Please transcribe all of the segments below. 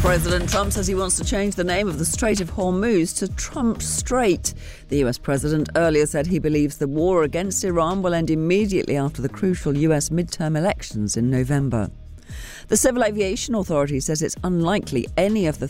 President Trump says he wants to change the name of the Strait of Hormuz to Trump Strait. The US president earlier said he believes the war against Iran will end immediately after the crucial US midterm elections in November. The Civil Aviation Authority says it's unlikely any of the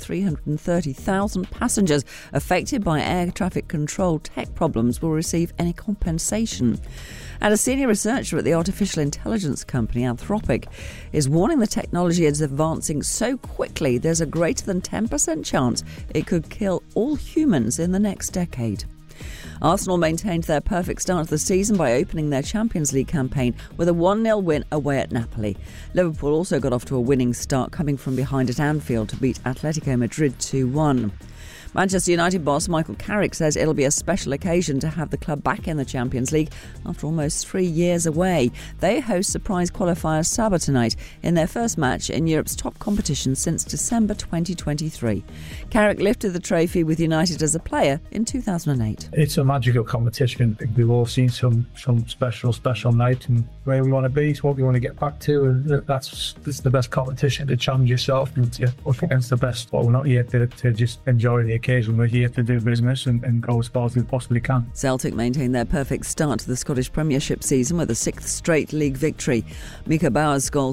330,000 passengers affected by air traffic control tech problems will receive any compensation. And a senior researcher at the artificial intelligence company Anthropic is warning the technology is advancing so quickly there's a greater than 10% chance it could kill all humans in the next decade. Arsenal maintained their perfect start to the season by opening their Champions League campaign with a 1-0 win away at Napoli. Liverpool also got off to a winning start, coming from behind at Anfield to beat Atletico Madrid 2-1. Manchester United boss Michael Carrick says it'll be a special occasion to have the club back in the Champions League after almost 3 years away. They host surprise qualifier Sabah tonight in their first match in Europe's top competition since December 2023. Carrick lifted the trophy with United as a player in 2008. It's a magical competition. I think we've all seen some special night, and where we want to be is what we want to get back to, and that's the best competition to challenge yourself and to up against the best. But we're not here to just enjoy the occasion. We're here to do business and go as far as we possibly can. Celtic maintained their perfect start to the Scottish Premiership season with a 6th straight league victory. Micah Bauer's goal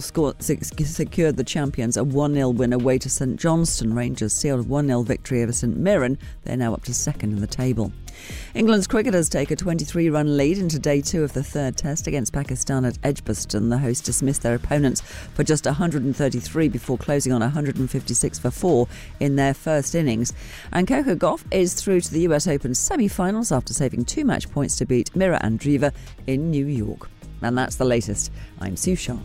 secured the champions a 1-0 win away to St Johnstone. Rangers sealed a 1-0 victory over St Mirren. They're now up to second in the table. England's cricketers take a 23-run lead into day 2 of the third test against Pakistan at Edgbaston. The hosts dismissed their opponents for just 133 before closing on 156 for 4 in their first innings. And Coco Gauff is through to the US Open semi-finals after saving 2 match points to beat Mira Andreeva in New York. And that's the latest. I'm Sue Sharp.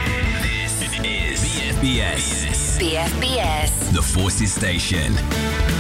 This is BFBS. The Forces Station.